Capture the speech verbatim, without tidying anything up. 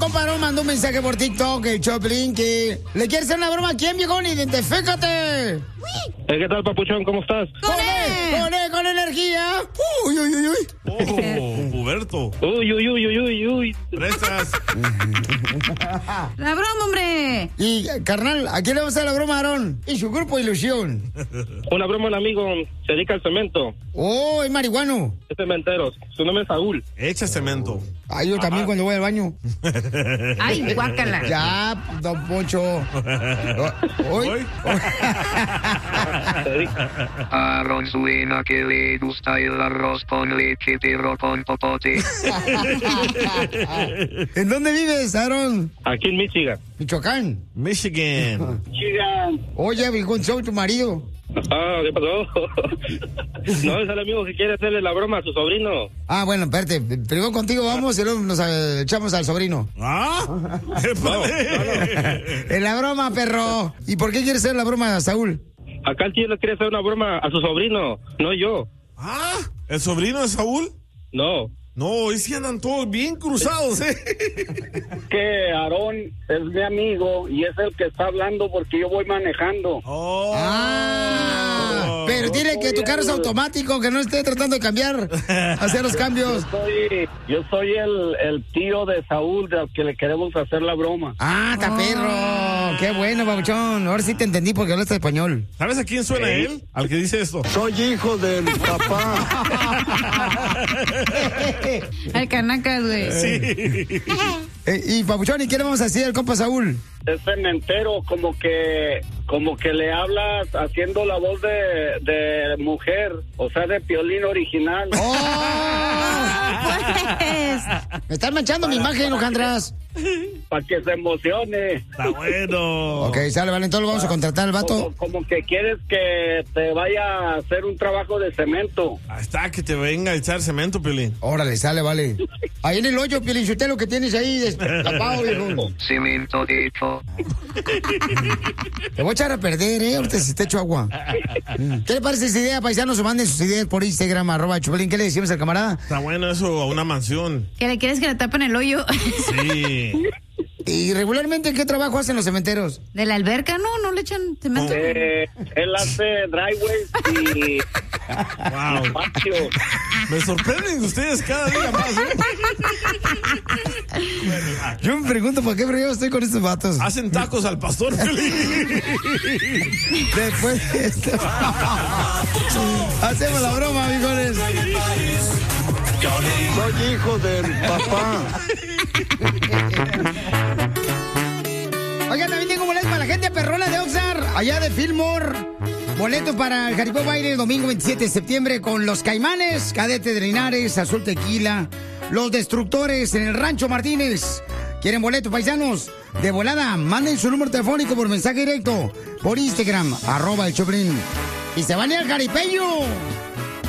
compadre mandó un mensaje por TikTok, el Choplin, que le quiere hacer una broma a quién, viejón, identifícate. ¿Qué tal, papuchón? ¿Cómo estás? ¡Con él! ¡Con él, con energía! ¡Uy, uy, uy, uy! Oh, Huberto. Uy, uy, uy, uy, uy, uy. Prestas. La broma, hombre. Y, carnal, ¿a quién le vamos a hacer la broma, Aarón? Y su grupo Ilusión. Una broma, un amigo se dedica al cemento. Oh, es marihuano. Es cementero. Su nombre es Saúl. Echa cemento. Ay, yo también cuando voy al baño. Ay, guácala. Ya, don Poncho. ¿Hoy? ¿Hoy? Aaron suena que le gusta el arroz con leche pero con popote. ¿En dónde vives, Aarón? Aquí en Michigan. Michoacán. Michigan. Michigan. Oye, viejón, soy tu marido. Ah, ¿qué pasó? No, es el amigo que quiere hacerle la broma a su sobrino. Ah, bueno, espérate. Primero contigo vamos y luego nos eh, echamos al sobrino. ¿Ah? No, no, no. En la broma, perro. ¿Y por qué quieres hacer la broma, Saúl? Acá el tío le quiere hacer una broma a su sobrino, no yo. ¿Ah? ¿El sobrino de Saúl? No. No, hoy sí andan todos bien cruzados, ¿eh? Que Aarón es mi amigo y es el que está hablando porque yo voy manejando. Oh. Ah, pero dile que tu carro es automático, que no esté tratando de cambiar, hacer los cambios. Yo soy, yo soy el, el tío de Saúl, del que le queremos hacer la broma. Ah, está perro. Qué bueno, babuchón. Ahora sí te entendí porque hablaste español. ¿Sabes a quién suena ¿Eh? él? Al que dice esto. Soy hijo del papá. Al canacas, güey. Sí. Eh, y babuchón, ¿y qué le vamos a decir al compa Saúl? Es cementero, como que como que le hablas haciendo la voz de, de mujer, o sea, de Piolín original. ¡Oh! Pues. Me están manchando mi imagen, Ojandras. Para que se emocione. Está bueno. Ok, sale, vale, entonces lo vamos a contratar al vato. Como, como que quieres que te vaya a hacer un trabajo de cemento. Ahí está, que te venga a echar cemento, Piolín. Órale, sale, vale. Ahí en el hoyo, Piolín, usted lo que tienes ahí destapado, viejo. Cemento de hecho. Te voy a echar a perder, ¿eh? Ahorita si te echo agua. ¿Qué le parece esa idea, paisanos? O manden sus ideas por Instagram, arroba Chupelín. ¿Qué le decimos al camarada? Está bueno eso, a una mansión. ¿Que le quieres que le tapen el hoyo? Sí. ¿Y regularmente qué trabajo hacen los cementeros? ¿De la alberca? No, no le echan cemento. Eh, él hace driveways y Wow. patio. Me sorprenden ustedes cada día más, ¿eh? Yo me pregunto por qué pero yo estoy con estos vatos. Hacen tacos al pastor, Piolín. Después de esto. Hacemos la broma, amigones. Soy hijo del papá. Oigan, también tengo boletos para la gente perrona de Oxnard, allá de Fillmore. Boletos para el Jaripeo Baile el domingo veintisiete de septiembre con los Caimanes, Cadete de Linares, Azul Tequila, Los Destructores en el Rancho Martínez. ¿Quieren boletos, paisanos? De volada, manden su número telefónico por mensaje directo, por Instagram, arroba el Choplin. Y se van a ir al Jaripeño.